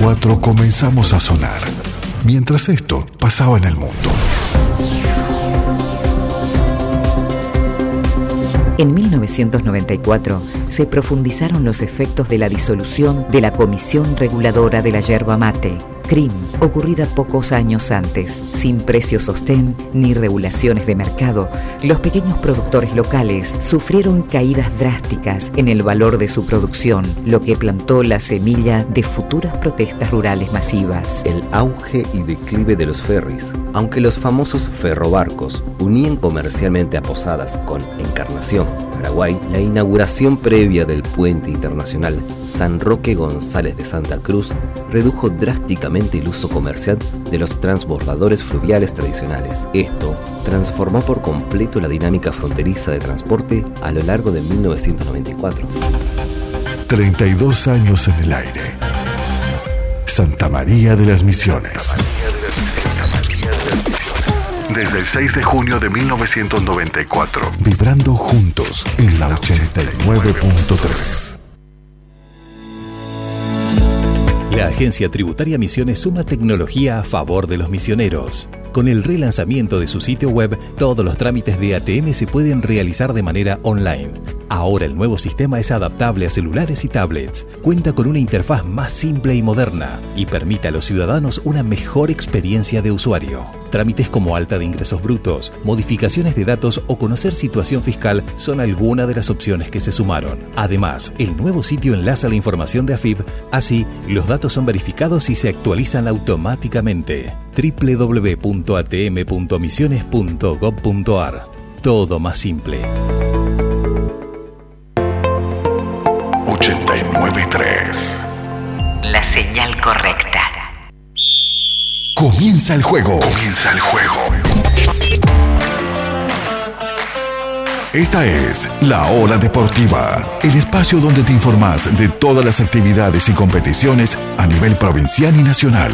94 comenzamos a sonar. Mientras esto pasaba en el mundo. En 1994 se profundizaron los efectos de la disolución de la Comisión Reguladora de la Yerba Mate, CRIM, ocurrida pocos años antes. Sin precio sostén ni regulaciones de mercado, los pequeños productores locales sufrieron caídas drásticas en el valor de su producción, lo que plantó la semilla de futuras protestas rurales masivas. El auge y declive de los ferries. Aunque los famosos ferrobarcos unían comercialmente a Posadas con Encarnación, Paraguay, la inauguración previa del puente internacional San Roque González de Santa Cruz redujo drásticamente el uso comercial de los transbordadores fluviales tradicionales. Esto transformó por completo la dinámica fronteriza de transporte a lo largo de 1994. 32 años en el aire. Santa María de las Misiones. Desde el 6 de junio de 1994. Vibrando juntos en la 89.3. La Agencia Tributaria Misiones suma tecnología a favor de los misioneros. Con el relanzamiento de su sitio web, todos los trámites de ATM se pueden realizar de manera online. Ahora el nuevo sistema es adaptable a celulares y tablets, cuenta con una interfaz más simple y moderna y permite a los ciudadanos una mejor experiencia de usuario. Trámites como alta de ingresos brutos, modificaciones de datos o conocer situación fiscal son algunas de las opciones que se sumaron. Además, el nuevo sitio enlaza la información de AFIP, así los datos son verificados y se actualizan automáticamente. www.atm.misiones.gov.ar. Todo más simple. 89.3. La señal correcta. Comienza el juego. Comienza el juego. Esta es La Hora Deportiva, el espacio donde te informás de todas las actividades y competiciones a nivel provincial y nacional.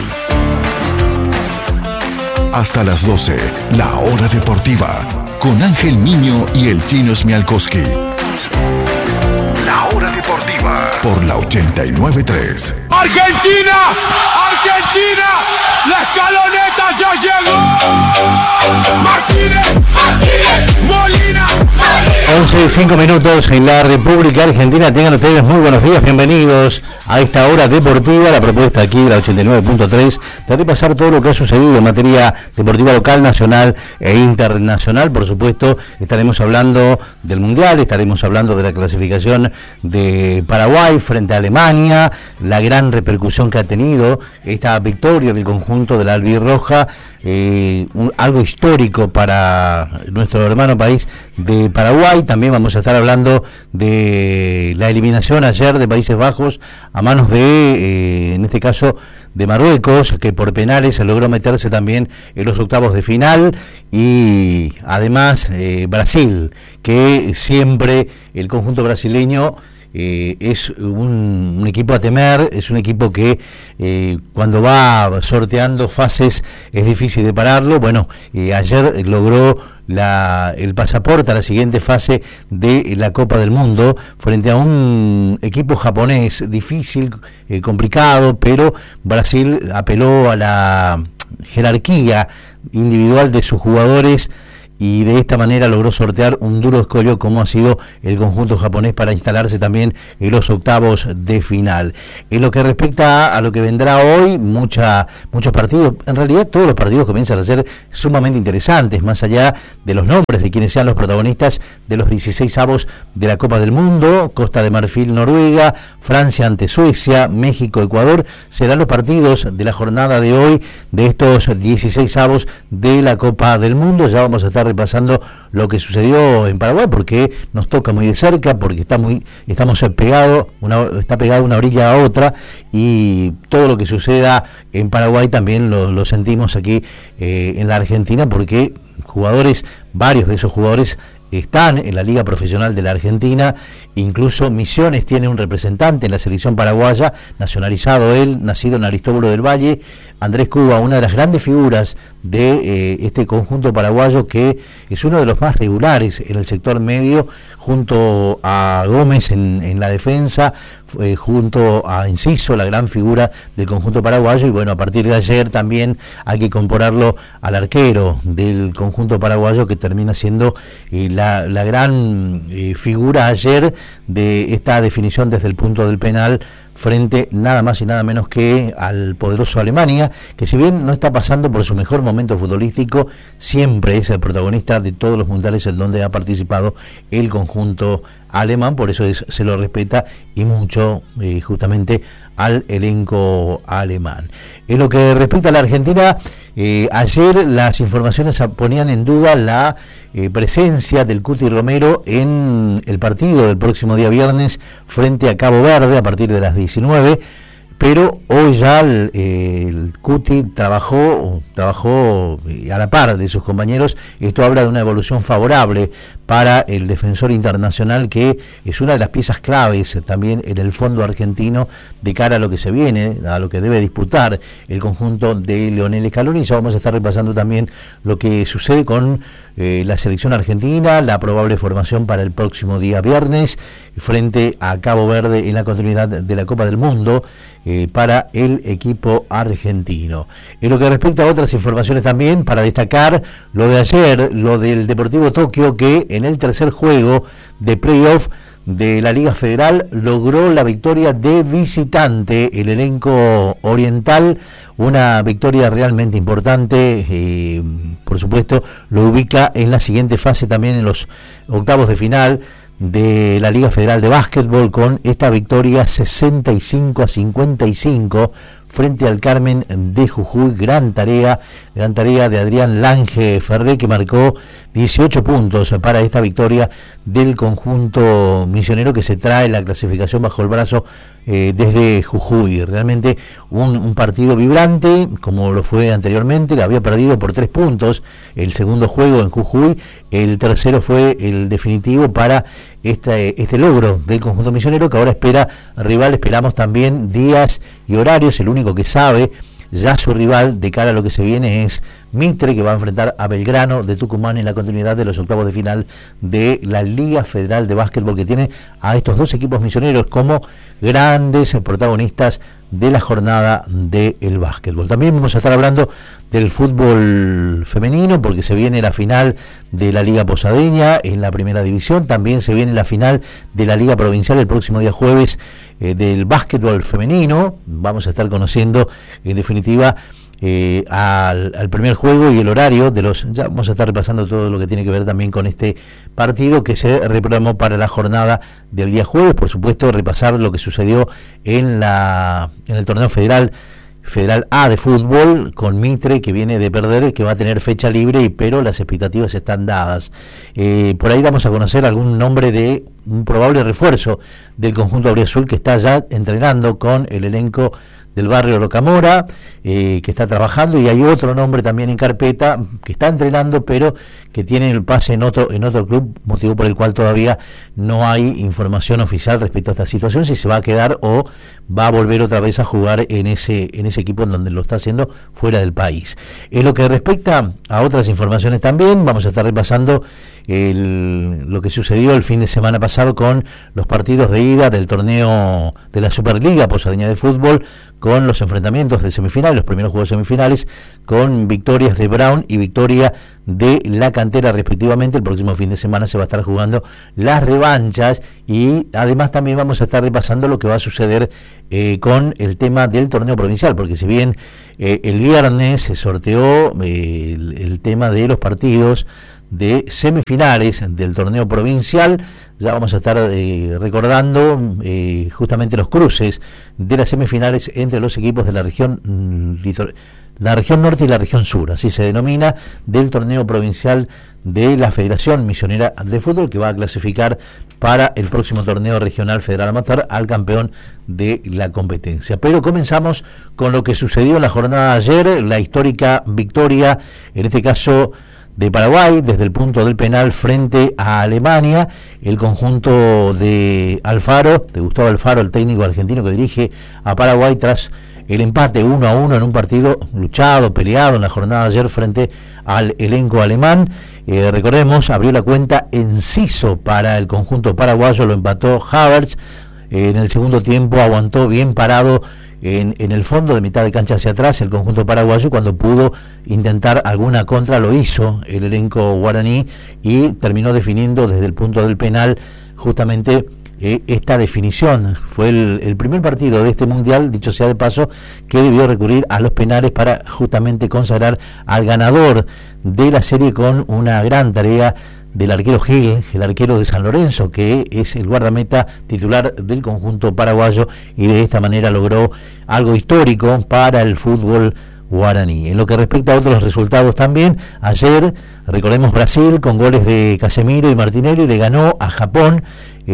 Hasta las 12, La Hora Deportiva, con Ángel Niño y el Chino Smialkowski. La Hora Deportiva, por la 89.3. ¡Argentina! ¡Argentina! ¡La escaloneta ya llegó! ¡Martínez! ¡Martínez! ¡Molina! 11 y 5 minutos en la República Argentina. Tengan ustedes muy buenos días, bienvenidos a esta hora deportiva. La propuesta aquí de la 89.3 de repasar todo lo que ha sucedido en materia deportiva local, nacional e internacional. Por supuesto, estaremos hablando del Mundial, estaremos hablando de la clasificación de Paraguay frente a Alemania, la gran repercusión que ha tenido esta victoria del conjunto de la albirroja, algo histórico para nuestro hermano país de Paraguay. También vamos a estar hablando de la eliminación ayer de Países Bajos a manos de, en este caso, de Marruecos, que por penales logró meterse también en los octavos de final, y además Brasil, que siempre el conjunto brasileño es un equipo a temer, es un equipo que cuando va sorteando fases es difícil de pararlo. Bueno, ayer logró el pasaporte a la siguiente fase de la Copa del Mundo frente a un equipo japonés difícil, complicado, pero Brasil apeló a la jerarquía individual de sus jugadores y de esta manera logró sortear un duro escollo como ha sido el conjunto japonés para instalarse también en los octavos de final. En lo que respecta a lo que vendrá hoy, muchos partidos, en realidad todos los partidos comienzan a ser sumamente interesantes, más allá de los nombres de quienes sean los protagonistas de los 16avos de la Copa del Mundo. Costa de Marfil, Noruega, Francia ante Suecia, México, Ecuador, serán los partidos de la jornada de hoy de estos 16avos de la Copa del Mundo. Ya vamos a estar repasando lo que sucedió en Paraguay, porque nos toca muy de cerca, porque estamos pegados, está pegada una orilla a otra, y todo lo que suceda en Paraguay también lo sentimos aquí en la Argentina, porque varios de esos jugadores están en la Liga Profesional de la Argentina. Incluso Misiones tiene un representante en la selección paraguaya, nacionalizado él, nacido en Aristóbulo del Valle, Andrés Cuba, una de las grandes figuras de este conjunto paraguayo, que es uno de los más regulares en el sector medio, junto a Gómez en la defensa, junto a Enciso, la gran figura del conjunto paraguayo, y bueno, a partir de ayer también hay que compararlo al arquero del conjunto paraguayo, que termina siendo la gran figura ayer de esta definición desde el punto del penal frente nada más y nada menos que al poderoso Alemania, que si bien no está pasando por su mejor momento futbolístico, siempre es el protagonista de todos los mundiales en donde ha participado el conjunto alemán, por eso se lo respeta y mucho justamente al elenco alemán. En lo que respecta a la Argentina, ayer las informaciones ponían en duda la presencia del Cuti Romero en el partido del próximo día viernes frente a Cabo Verde a partir de las 19, pero hoy ya el Cuti trabajó a la par de sus compañeros. Esto habla de una evolución favorable para el defensor internacional, que es una de las piezas claves también en el fondo argentino de cara a lo que se viene, a lo que debe disputar el conjunto de Leonel Scaloni. Ya vamos a estar repasando también lo que sucede con la selección argentina, la probable formación para el próximo día viernes frente a Cabo Verde en la continuidad de la Copa del Mundo para el equipo argentino. En lo que respecta a otras informaciones también, para destacar lo de ayer, lo del Deportivo Tokio, que en el tercer juego de playoff de la Liga Federal logró la victoria de visitante, el elenco oriental, una victoria realmente importante, por supuesto lo ubica en la siguiente fase también en los octavos de final de la Liga Federal de Básquetbol, con esta victoria 65-55 frente al Carmen de Jujuy. Gran tarea de Adrián Lange Ferré, que marcó 18 puntos para esta victoria del conjunto misionero, que se trae la clasificación bajo el brazo desde Jujuy. Realmente un partido vibrante, como lo fue anteriormente. Había perdido por 3 puntos el segundo juego en Jujuy, el tercero fue el definitivo para este logro del conjunto misionero, que ahora espera rival. Esperamos también días y horarios. El único que sabe ya su rival de cara a lo que se viene es Mitre, que va a enfrentar a Belgrano de Tucumán en la continuidad de los octavos de final de la Liga Federal de Básquetbol, que tiene a estos dos equipos misioneros como grandes protagonistas de la jornada del básquetbol. También vamos a estar hablando del fútbol femenino, porque se viene la final de la Liga Posadeña en la primera división. También se viene la final de la Liga Provincial el próximo día jueves del básquetbol femenino. Vamos a estar conociendo en definitiva al primer juego y el horario de los. Ya vamos a estar repasando todo lo que tiene que ver también con este partido que se reprogramó para la jornada del día jueves. Por supuesto, repasar lo que sucedió en el torneo Federal A de fútbol, con Mitre, que viene de perder, que va a tener fecha libre, pero las expectativas están dadas. Por ahí vamos a conocer algún nombre de un probable refuerzo del conjunto auriazul, que está ya entrenando con el elenco del barrio Rocamora, que está trabajando, y hay otro nombre también en carpeta que está entrenando, pero que tiene el pase en otro club, motivo por el cual todavía no hay información oficial respecto a esta situación, si se va a quedar o va a volver otra vez a jugar en ese equipo en donde lo está haciendo fuera del país. En lo que respecta a otras informaciones también, vamos a estar repasando lo que sucedió el fin de semana pasado con los partidos de ida del torneo de la Superliga Posadeña de Fútbol, con los enfrentamientos de semifinales, los primeros juegos semifinales, con victorias de Brown y victoria de La Cantera respectivamente. El próximo fin de semana se va a estar jugando las revanchas, y además también vamos a estar repasando lo que va a suceder con el tema del torneo provincial, porque si bien el viernes se sorteó el tema de los partidos de semifinales del torneo provincial, ya vamos a estar recordando justamente los cruces de las semifinales entre los equipos de la región norte y la región sur, así se denomina, del torneo provincial de la Federación Misionera de Fútbol, que va a clasificar para el próximo torneo regional federal amateur al campeón de la competencia. Pero comenzamos con lo que sucedió en la jornada de ayer, la histórica victoria, en este caso de Paraguay, desde el punto del penal frente a Alemania. El conjunto de Gustavo Alfaro, el técnico argentino que dirige a Paraguay, tras el empate 1-1 en un partido luchado, peleado en la jornada de ayer frente al elenco alemán. Recordemos, abrió la cuenta Enciso para el conjunto paraguayo, lo empató Havertz. en el segundo tiempo aguantó bien parado en el fondo, de mitad de cancha hacia atrás, el conjunto paraguayo. Cuando pudo intentar alguna contra lo hizo el elenco guaraní y terminó definiendo desde el punto del penal justamente esta definición. Fue el primer partido de este mundial, dicho sea de paso, que debió recurrir a los penales para justamente consagrar al ganador de la serie, con una gran tarea del arquero Gil, el arquero de San Lorenzo, que es el guardameta titular del conjunto paraguayo, y de esta manera logró algo histórico para el fútbol guaraní. En lo que respecta a otros resultados también, ayer, recordemos, Brasil, con goles de Casemiro y Martinelli, le ganó a Japón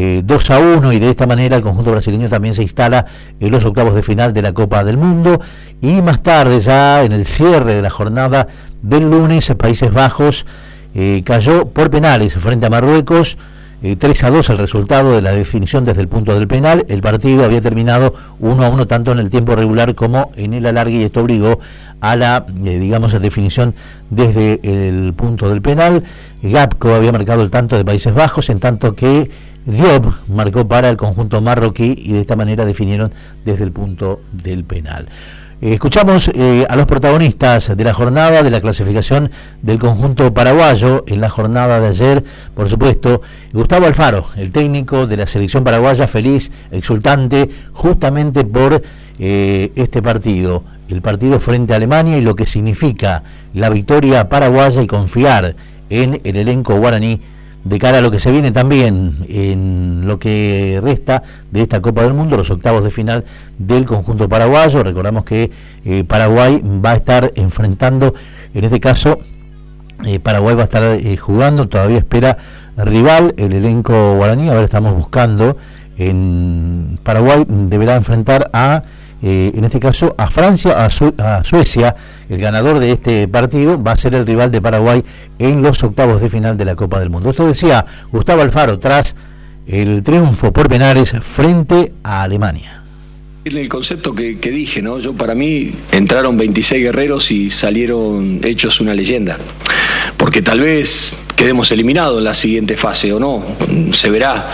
2-1, y de esta manera el conjunto brasileño también se instala en los octavos de final de la Copa del Mundo. Y más tarde, ya en el cierre de la jornada del lunes, Países Bajos cayó por penales frente a Marruecos, 3-2 el resultado de la definición desde el punto del penal. El partido había terminado 1-1 tanto en el tiempo regular como en el alargue, y esto obligó a la definición desde el punto del penal. Gapco había marcado el tanto de Países Bajos, en tanto que Diop marcó para el conjunto marroquí, y de esta manera definieron desde el punto del penal. Escuchamos a los protagonistas de la jornada de la clasificación del conjunto paraguayo en la jornada de ayer. Por supuesto, Gustavo Alfaro, el técnico de la selección paraguaya, feliz, exultante, justamente por este partido, el partido frente a Alemania, y lo que significa la victoria paraguaya, y confiar en el elenco guaraní de cara a lo que se viene también en lo que resta de esta Copa del Mundo, los octavos de final del conjunto paraguayo. Recordamos que Paraguay va a estar enfrentando, en este caso, Paraguay va a estar jugando, todavía espera rival el elenco guaraní. Ahora estamos buscando, en Paraguay deberá enfrentar a en este caso a Francia, a Suecia. El ganador de este partido va a ser el rival de Paraguay en los octavos de final de la Copa del Mundo. Esto decía Gustavo Alfaro tras el triunfo por penales frente a Alemania. En el concepto que dije, ¿no? Para mí entraron 26 guerreros y salieron hechos una leyenda. Porque tal vez quedemos eliminados en la siguiente fase o no, se verá.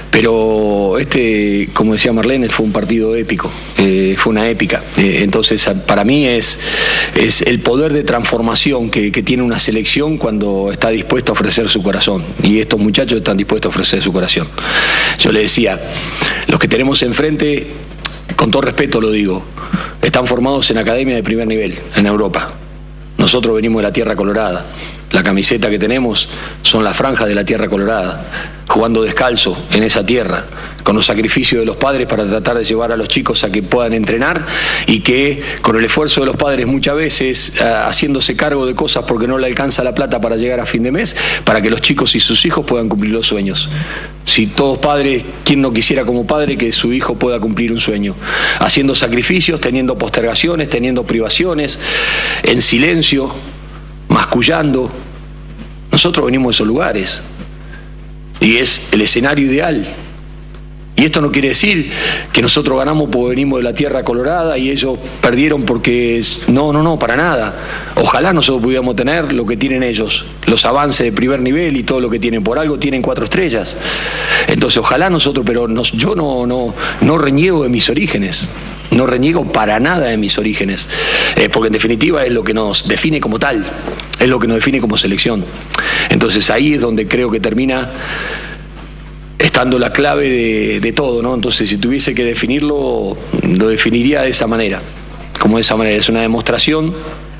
Pero como decía Marlene, fue un partido épico, fue una épica. Entonces, para mí es el poder de transformación que tiene una selección cuando está dispuesta a ofrecer su corazón. Y estos muchachos están dispuestos a ofrecer su corazón. Yo le decía, los que tenemos enfrente, con todo respeto lo digo, están formados en academia de primer nivel en Europa. Nosotros venimos de la Tierra Colorada. La camiseta que tenemos son las franjas de la Tierra Colorada, jugando descalzo en esa tierra, con los sacrificios de los padres para tratar de llevar a los chicos a que puedan entrenar, y que con el esfuerzo de los padres muchas veces haciéndose cargo de cosas porque no le alcanza la plata para llegar a fin de mes, para que los chicos y sus hijos puedan cumplir los sueños. Si todos padres, ¿quién no quisiera como padre que su hijo pueda cumplir un sueño? Haciendo sacrificios, teniendo postergaciones, teniendo privaciones, en silencio, mascullando. Nosotros venimos de esos lugares y es el escenario ideal. Y esto no quiere decir que nosotros ganamos porque venimos de la Tierra Colorada y ellos perdieron porque... No, para nada. Ojalá nosotros pudiéramos tener lo que tienen ellos, los avances de primer nivel y todo lo que tienen. Por algo tienen 4 estrellas. Entonces ojalá nosotros, pero yo no reniego de mis orígenes. No reniego para nada de mis orígenes, porque en definitiva es lo que nos define como tal, es lo que nos define como selección. Entonces ahí es donde creo que termina estando la clave de todo, ¿no? Entonces, si tuviese que definirlo, lo definiría de esa manera, como de esa manera. Es una demostración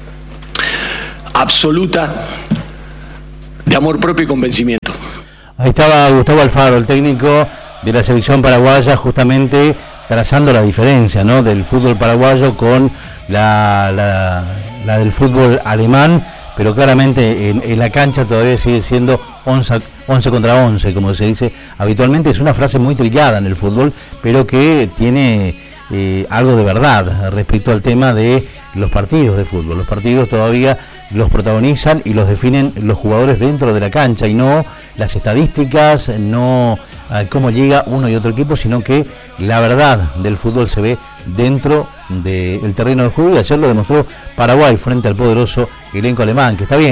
absoluta de amor propio y convencimiento. Ahí estaba Gustavo Alfaro, el técnico de la selección paraguaya, justamente trazando la diferencia, ¿no?, del fútbol paraguayo con la del fútbol alemán, pero claramente en la cancha todavía sigue siendo 11 contra 11, como se dice habitualmente. Es una frase muy trillada en el fútbol, pero que tiene algo de verdad respecto al tema de los partidos de fútbol. Los partidos todavía los protagonizan y los definen los jugadores dentro de la cancha, y no las estadísticas, no cómo llega uno y otro equipo, sino que la verdad del fútbol se ve dentro del terreno de juego, y ayer lo demostró Paraguay frente al poderoso elenco alemán, que está bien,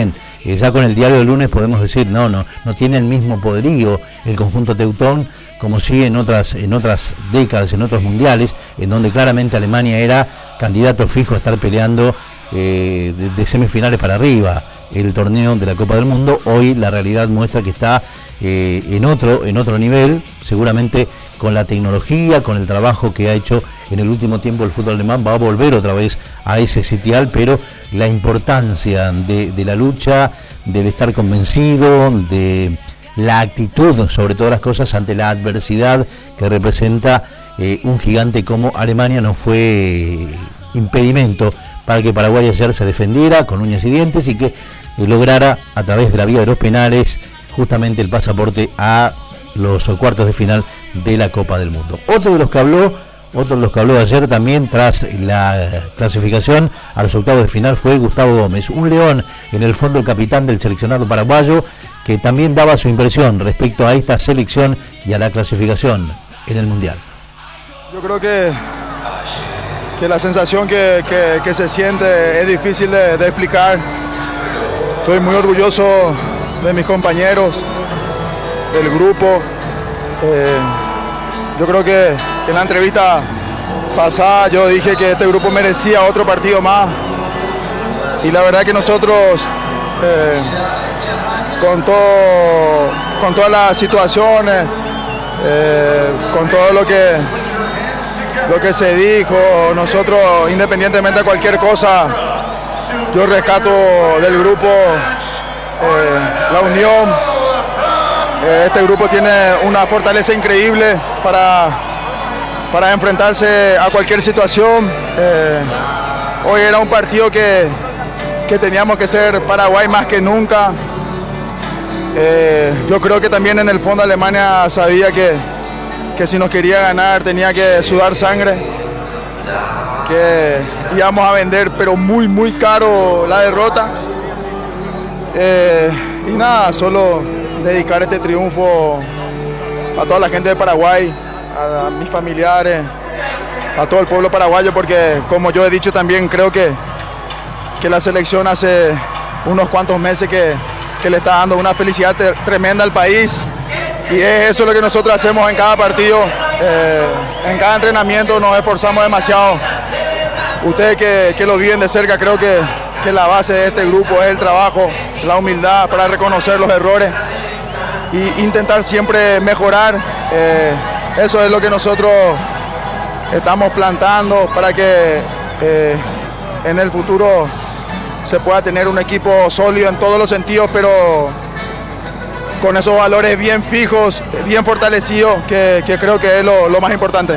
ya con el diario del lunes podemos decir, no tiene el mismo poderío el conjunto teutón, como sí en otras décadas, en otros mundiales, en donde claramente Alemania era candidato fijo a estar peleando de semifinales para arriba el torneo de la Copa del Mundo. Hoy la realidad muestra que está en otro nivel, seguramente con la tecnología, con el trabajo que ha hecho en el último tiempo el fútbol alemán, va a volver otra vez a ese sitial, pero la importancia de la lucha, del estar convencido, de la actitud sobre todas las cosas ante la adversidad que representa un gigante como Alemania, no fue impedimento para que Paraguay ayer se defendiera con uñas y dientes y que lograra a través de la vía de los penales justamente el pasaporte a los cuartos de final de la Copa del Mundo. Otro de los que habló ayer también tras la clasificación a los octavos de final fue Gustavo Gómez, un león, en el fondo el capitán del seleccionado paraguayo, que también daba su impresión respecto a esta selección y a la clasificación en el Mundial. Yo creo que la sensación que se siente es difícil de explicar. Estoy muy orgulloso de mis compañeros, del grupo. Yo creo que en la entrevista pasada yo dije que este grupo merecía otro partido más. Y la verdad que nosotros, con todas las situaciones, con todo lo que se dijo, nosotros, independientemente de cualquier cosa, yo rescato del grupo la unión. Este grupo tiene una fortaleza increíble para enfrentarse a cualquier situación. Hoy era un partido que teníamos que ser Paraguay más que nunca. Yo creo que también en el fondo Alemania sabía que si nos quería ganar tenía que sudar sangre, que íbamos a vender pero muy muy caro la derrota. Y nada, solo dedicar este triunfo a toda la gente de Paraguay, a mis familiares, a todo el pueblo paraguayo, porque como yo he dicho también creo que la selección hace unos cuantos meses que le está dando una felicidad tremenda al país, y es eso lo que nosotros hacemos en cada partido, en cada entrenamiento nos esforzamos demasiado. Ustedes que lo viven de cerca, creo que la base de este grupo es el trabajo, la humildad para reconocer los errores e intentar siempre mejorar. Eso es lo que nosotros estamos plantando para que en el futuro se pueda tener un equipo sólido en todos los sentidos, pero con esos valores bien fijos, bien fortalecidos, que creo que es lo más importante.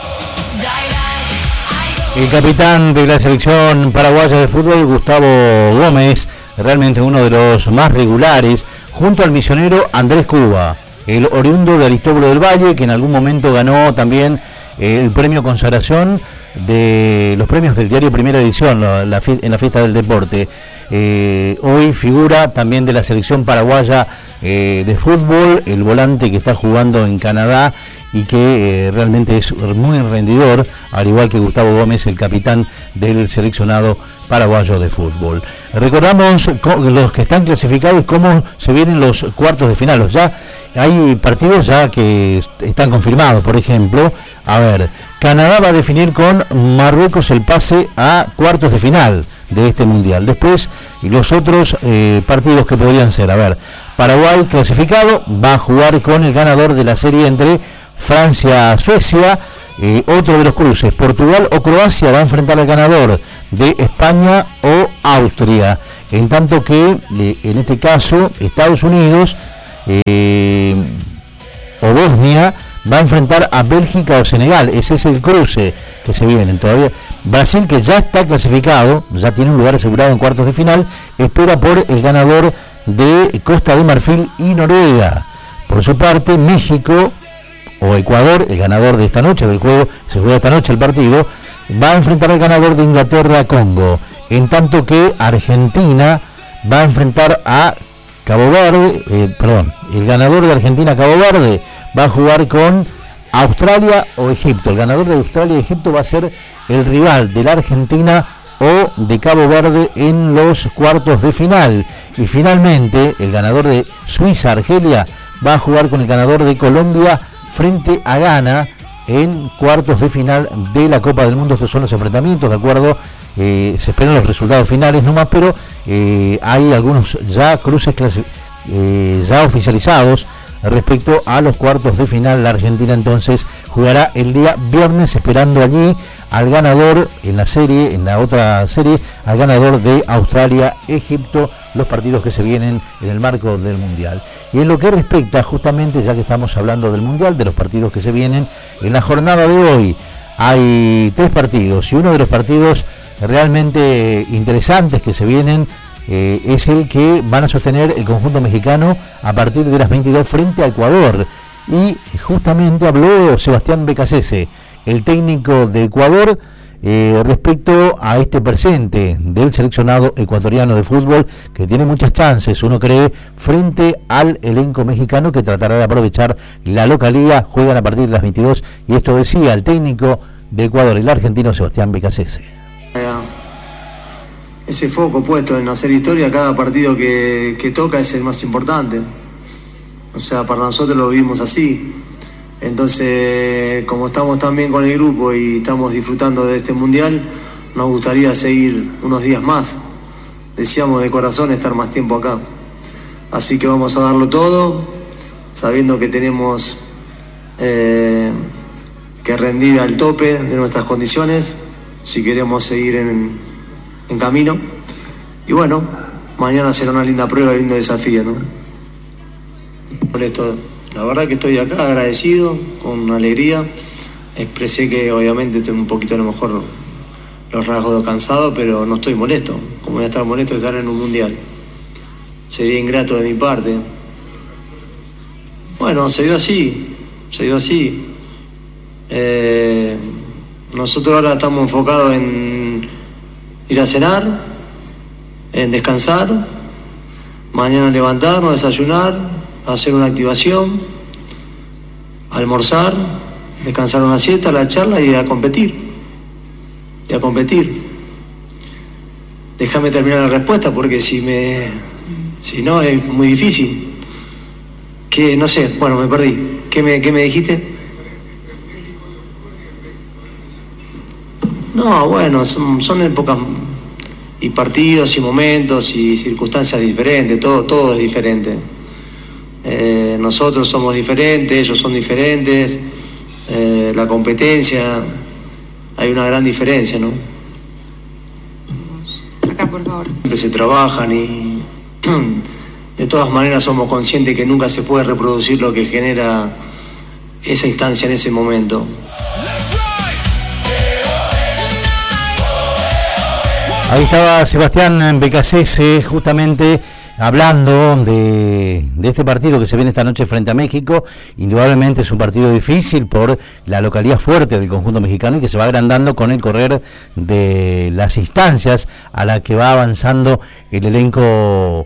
El capitán de la selección paraguaya de fútbol, Gustavo Gómez, realmente uno de los más regulares, junto al misionero Andrés Cuba, el oriundo de Aristóbulo del Valle, que en algún momento ganó también el premio Consagración de los premios del diario Primera Edición en la fiesta del deporte. Hoy figura también de la selección paraguaya de fútbol, el volante que está jugando en Canadá y que realmente es muy rendidor, al igual que Gustavo Gómez, el capitán del seleccionado paraguayo de fútbol. Recordamos los que están clasificados, cómo se vienen los cuartos de final. Ya hay partidos ya que están confirmados. Por ejemplo, Canadá va a definir con Marruecos el pase a cuartos de final de este mundial. Después, los otros partidos que podrían ser, Paraguay clasificado va a jugar con el ganador de la serie entre Francia-Suecia. Otro de los cruces, Portugal o Croacia, va a enfrentar al ganador de España o Austria, en tanto que en este caso Estados Unidos o Bosnia va a enfrentar a Bélgica o Senegal. Ese es el cruce que se viene todavía. Brasil, que ya está clasificado, ya tiene un lugar asegurado en cuartos de final, espera por el ganador de Costa de Marfil y Noruega. Por su parte, México o Ecuador, el ganador de esta noche del juego, se juega esta noche el partido, va a enfrentar al ganador de Inglaterra-Congo, en tanto que Argentina va a enfrentar a Cabo Verde, el ganador de Argentina-Cabo Verde va a jugar con Australia o Egipto. El ganador de Australia y Egipto va a ser el rival de la Argentina o de Cabo Verde en los cuartos de final. Y finalmente el ganador de Suiza-Argelia va a jugar con el ganador de Colombia frente a Ghana en cuartos de final de la Copa del Mundo. Estos son los enfrentamientos, de acuerdo, se esperan los resultados finales nomás, pero hay algunos ya cruces ya oficializados respecto a los cuartos de final. La Argentina entonces jugará el día viernes, esperando allí al ganador en la otra serie, al ganador de Australia-Egipto, los partidos que se vienen en el marco del Mundial. Y en lo que respecta justamente, ya que estamos hablando del Mundial, de los partidos que se vienen, en la jornada de hoy hay 3 partidos, y uno de los partidos realmente interesantes que se vienen es el que van a sostener el conjunto mexicano a partir de las 22 frente a Ecuador. Y justamente habló Sebastián Becasese, el técnico de Ecuador, respecto a este presente del seleccionado ecuatoriano de fútbol, que tiene muchas chances, uno cree, frente al elenco mexicano, que tratará de aprovechar la localía. Juegan a partir de las 22, y esto decía el técnico de Ecuador, el argentino Sebastián Becasese. Ese foco puesto en hacer historia, cada partido que toca es el más importante. O sea, para nosotros lo vivimos así. Entonces, como estamos tan bien con el grupo y estamos disfrutando de este Mundial, nos gustaría seguir unos días más. Deseamos de corazón estar más tiempo acá. Así que vamos a darlo todo, sabiendo que tenemos que rendir al tope de nuestras condiciones si queremos seguir en camino. Y bueno, mañana será una linda prueba, un lindo desafío, ¿no? Por esto, la verdad que estoy acá agradecido, con alegría. Expresé que obviamente estoy un poquito a lo mejor los rasgos cansado, pero no estoy molesto. Como voy a estar molesto de estar en un Mundial? Sería ingrato de mi parte. Bueno, se dio así. Nosotros ahora estamos enfocados en ir a cenar, en descansar, mañana levantarnos, desayunar, hacer una activación, almorzar, descansar una siesta, la charla y a competir. Déjame terminar la respuesta, porque si no es muy difícil. Que no sé, bueno, me perdí. ¿Qué me dijiste? No, bueno, son épocas y partidos y momentos y circunstancias diferentes, todo es diferente. Nosotros somos diferentes, ellos son diferentes, la competencia, hay una gran diferencia, ¿no? Acá, por favor. Siempre se trabajan y de todas maneras somos conscientes que nunca se puede reproducir lo que genera esa instancia en ese momento. Ahí estaba Sebastián Becasese justamente hablando de este partido que se viene esta noche frente a México. Indudablemente es un partido difícil por la localidad fuerte del conjunto mexicano, y que se va agrandando con el correr de las instancias a la que va avanzando el elenco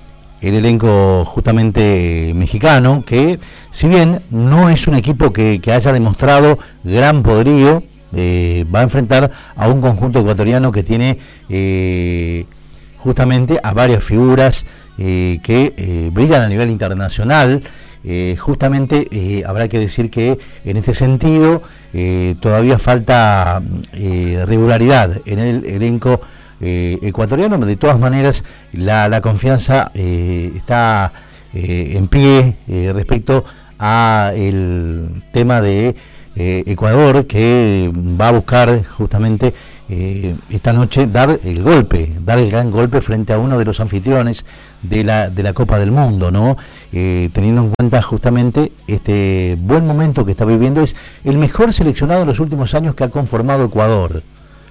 justamente mexicano, que si bien no es un equipo que haya demostrado gran poderío, va a enfrentar a un conjunto ecuatoriano que tiene justamente a varias figuras que brillan a nivel internacional. Justamente habrá que decir que en este sentido todavía falta regularidad en el elenco ecuatoriano. De todas maneras, la confianza está en pie respecto a el tema de Ecuador, que va a buscar justamente esta noche dar el gran golpe frente a uno de los anfitriones de la Copa del Mundo, ¿no? Teniendo en cuenta justamente este buen momento que está viviendo. Es el mejor seleccionado en los últimos años que ha conformado Ecuador.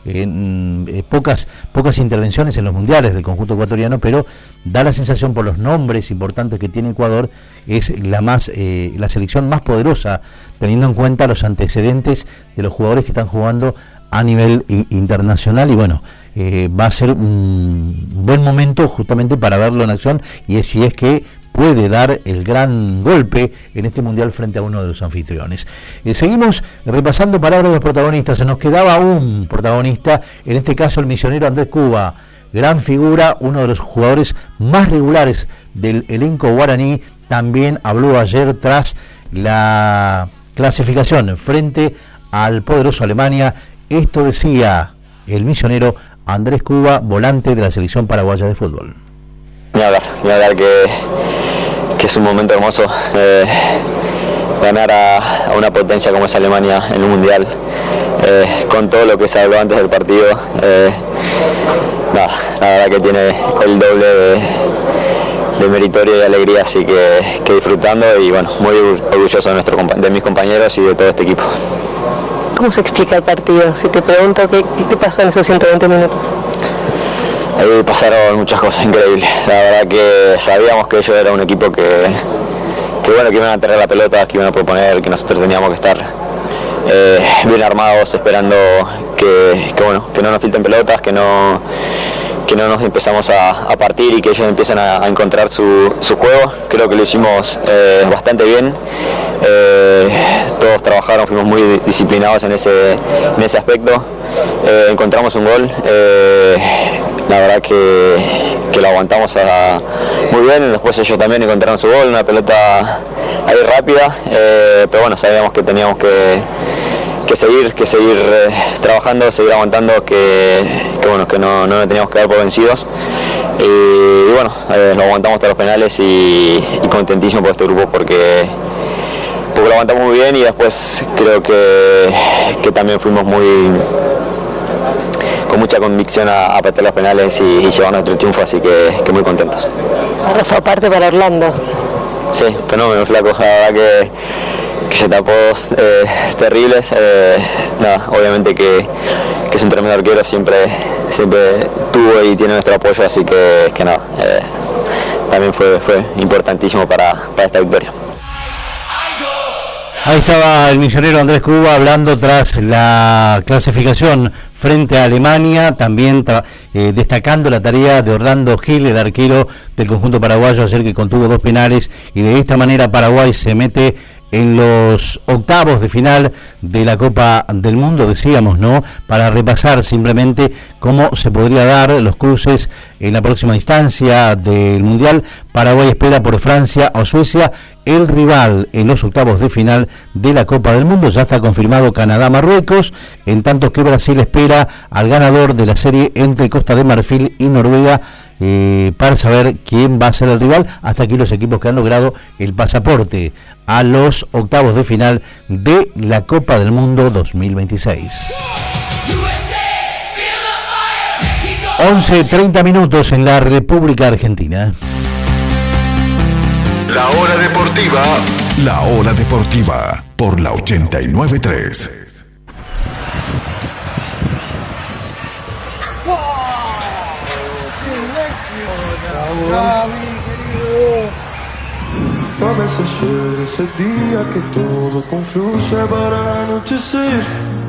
Pocas intervenciones en los mundiales del conjunto ecuatoriano, pero da la sensación, por los nombres importantes que tiene Ecuador, es la selección más poderosa, teniendo en cuenta los antecedentes de los jugadores que están jugando a nivel internacional. Y bueno, va a ser un buen momento justamente para verlo en acción, y si es que puede dar el gran golpe en este mundial frente a uno de los anfitriones. Seguimos repasando palabras de los protagonistas. Se nos quedaba un protagonista, en este caso el misionero Andrés Cuba, gran figura, uno de los jugadores más regulares del elenco guaraní. También habló ayer tras la clasificación frente al poderoso Alemania. Esto decía el misionero Andrés Cuba, volante de la selección paraguaya de fútbol. Ni hablar que es un momento hermoso ganar a una potencia como es Alemania en un mundial, con todo lo que se habló antes del partido. La verdad que tiene el doble de meritorio y alegría, así que disfrutando y bueno, muy orgulloso de mis compañeros y de todo este equipo. ¿Cómo se explica el partido? Si te pregunto, ¿qué pasó en esos 120 minutos? Ahí pasaron muchas cosas increíbles. La verdad que sabíamos que ellos era un equipo que iban a tener la pelota, que iban a proponer, que nosotros teníamos que estar bien armados, esperando que no nos filtren pelotas, que no nos empezamos a partir y que ellos empiecen a encontrar su juego. Creo que lo hicimos bastante bien. Todos trabajaron, fuimos muy disciplinados en ese aspecto. Encontramos un gol. La verdad que lo aguantamos muy bien. Después ellos también encontraron su gol, una pelota ahí rápida. Pero bueno, sabíamos que teníamos que seguir trabajando, seguir aguantando, que no nos teníamos que dar por vencidos. Y bueno, lo aguantamos hasta los penales y contentísimo por este grupo porque lo aguantamos muy bien y después creo que también fuimos con mucha convicción a apretar los penales y llevar nuestro triunfo, así que muy contentos. Ahora fue aparte para Orlando. Sí, fenómeno, flaco, la verdad que se tapó terribles. Obviamente que es un tremendo arquero, siempre tuvo y tiene nuestro apoyo, así que también fue importantísimo para esta victoria. Ahí estaba el misionero Andrés Cuba hablando tras la clasificación frente a Alemania, también destacando la tarea de Orlando Gil, el arquero del conjunto paraguayo ayer, que contuvo 2 penales, y de esta manera Paraguay se mete en los octavos de final de la Copa del Mundo, decíamos, ¿no? Para repasar simplemente cómo se podría dar los cruces en la próxima instancia del Mundial. Paraguay espera por Francia o Suecia. El rival en los octavos de final de la Copa del Mundo ya está confirmado: Canadá-Marruecos, en tanto que Brasil espera al ganador de la serie entre Costa de Marfil y Noruega, para saber quién va a ser el rival. Hasta aquí los equipos que han logrado el pasaporte a los octavos de final de la Copa del Mundo 2026. 11:30 minutos en la República Argentina. La hora deportiva. La hora deportiva por la 89.3. A veces llega ese día que todo confluye para anochecer.